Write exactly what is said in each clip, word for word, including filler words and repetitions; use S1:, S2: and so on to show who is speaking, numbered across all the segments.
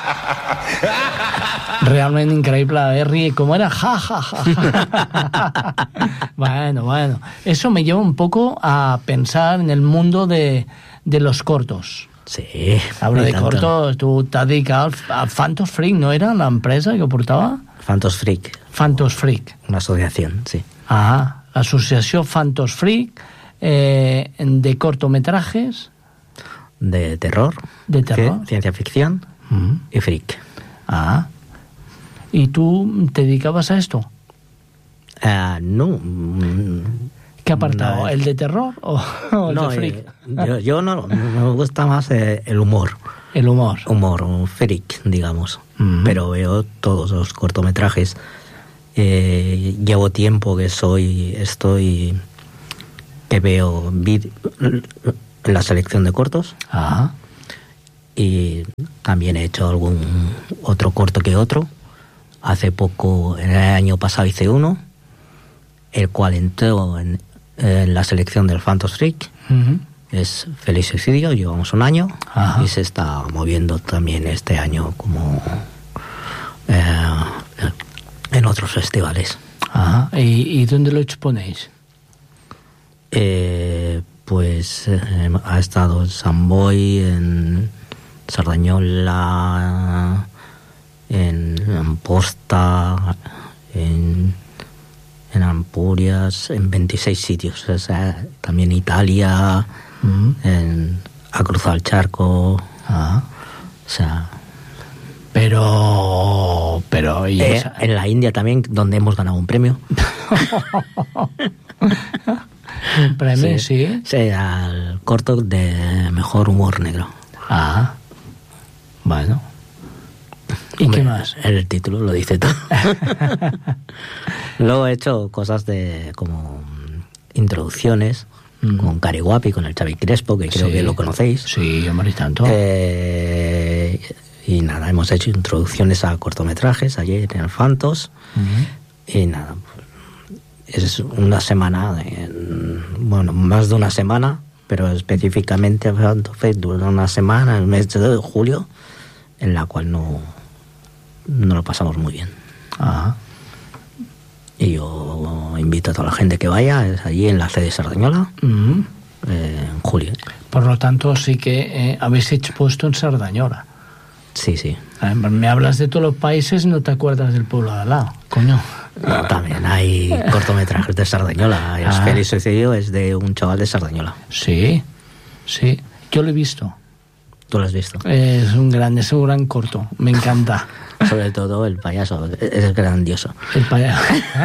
S1: Realment increíble, eh, ríe, ¿cómo era? Ja, ja, ja. Bueno, bueno. Eso me lleva un poco a pensar en el mundo de, de los cortos.
S2: Sí.
S1: Hablo de cortos, tú t'has dedicat a Phantos Freak, ¿no era la empresa que portava?
S2: Phantos Freak.
S1: Phantos Freak.
S2: Una asociación, sí.
S1: Ah, asociació Phantos Freak, eh, de cortometrajes.
S2: De terror.
S1: De terror.
S2: Ciencia ficción
S1: mm.
S2: y freak.
S1: Ah. ¿Y tú te dedicabas a esto?
S2: Uh, no.
S1: ¿Qué apartado?
S2: No,
S1: ¿El de terror o, o el
S2: no,
S1: de freak?
S2: Eh, yo, yo no, me gusta más eh, el humor.
S1: El humor.
S2: Humor, un freak, digamos.
S1: Mm-hmm.
S2: Pero veo todos los cortometrajes. Eh, llevo tiempo que soy, estoy, que veo vid- la selección de cortos.
S1: Ah.
S2: Y también he hecho algún otro corto que otro. Hace poco, en el año pasado hice uno, el cual entró en, en la selección del Phantos Freak.
S1: Mm-hmm.
S2: Es Feliz Suicidio, llevamos un año.
S1: Ajá.
S2: Y se está moviendo también este año como eh, en otros festivales.
S1: Ajá. ¿Y, y dónde lo exponéis?
S2: Eh, pues eh, ha estado en Sant Boi, en Cerdanyola, en Amposta, en, en Ampurias, en veintiséis sitios. O sea, también Italia,
S1: Mm.
S2: en, ha cruzado el charco.
S1: Ah.
S2: O sea,
S1: pero pero y
S2: eh,
S1: esa...
S2: en la India también, donde hemos ganado un premio.
S1: Un premio, sí.
S2: Sí, sí, al corto de mejor humor negro.
S1: Ah. Bueno. ¿Y
S2: Hombre,
S1: qué más?
S2: El título lo dice todo. Luego he hecho cosas de como introducciones mm. con Cari Guapi, con el Xavi Crespo, que creo
S1: sí.
S2: que lo conocéis.
S1: Sí, hombre, y tanto.
S2: Eh, y nada, hemos hecho introducciones a cortometrajes ayer en el Phantos. Mm-hmm. Y nada, es una semana, de, bueno, más de una semana, pero específicamente dura una semana, el mes de julio, en la cual no, no lo pasamos muy bien.
S1: Ajá.
S2: Y yo invito a toda la gente que vaya, es allí en la sede de Cerdanyola,
S1: Mm-hmm.
S2: eh, en julio.
S1: Por lo tanto, sí que eh, habéis expuesto en Cerdanyola.
S2: Sí, sí.
S1: Eh, me hablas de todos los países y no te acuerdas del pueblo de al lado, coño.
S2: No, también hay cortometrajes de Cerdanyola. El
S1: ah.
S2: Feliz Suicidio es de un chaval de Cerdanyola.
S1: Sí, sí. Yo lo he visto.
S2: ¿Tú lo has visto?
S1: Es un gran, es un gran corto. Me encanta.
S2: Sobre todo el payaso. Es grandioso.
S1: El payaso.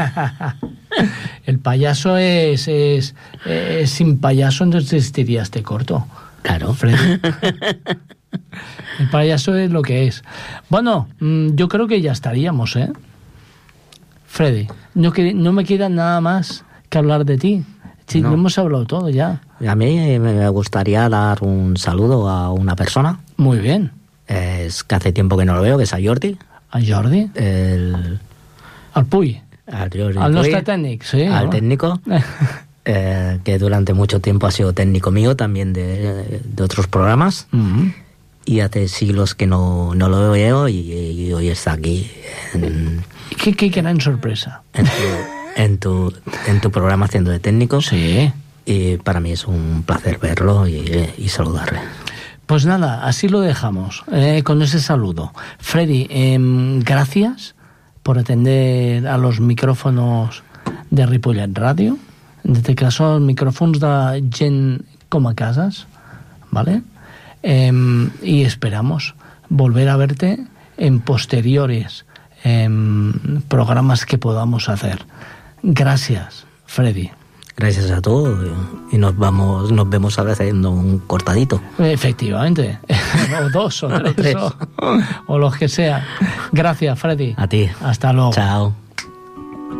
S1: El payaso es, es, es... Sin payaso no existiría este corto.
S2: Claro.
S1: Freddy. El payaso es lo que es. Bueno, yo creo que ya estaríamos, ¿eh? Freddy, no, que, no me queda nada más que hablar de ti. Sí, no. hemos hablado todo ya.
S2: A mí me gustaría dar un saludo a una persona.
S1: Muy bien.
S2: Es que hace tiempo que no lo veo, que es a Jordi.
S1: ¿A Jordi?
S2: El...
S1: Al Puy.
S2: Al Jordi
S1: Al
S2: Puy,
S1: nostre tècnic, sí.
S2: Al
S1: ¿no?
S2: técnico. eh, que durante mucho tiempo ha sido técnico mío, también de, de otros programas.
S1: Mm-hmm.
S2: Y hace siglos que no, no lo veo y, y hoy está aquí. En,
S1: ¿Qué, qué gran sorpresa?
S2: En tu, en, tu, en tu programa haciendo de técnico.
S1: Sí.
S2: Y para mí es un placer verlo y, y saludarle.
S1: Pues nada, así lo dejamos, eh, con ese saludo. Freddy, eh, gracias por atender a los micrófonos de Ripollet Radio. En este caso, els micròfons de gent com a cases, ¿vale? Eh, y esperamos volver a verte en posteriores eh, programas que podamos hacer. Gracias, Freddy.
S2: Gracias a todos y nos vamos, nos vemos a veces haciendo un cortadito.
S1: Efectivamente, o dos o tres, o, o los que sea. Gracias, Freddy.
S2: A ti.
S1: Hasta luego.
S2: Chao.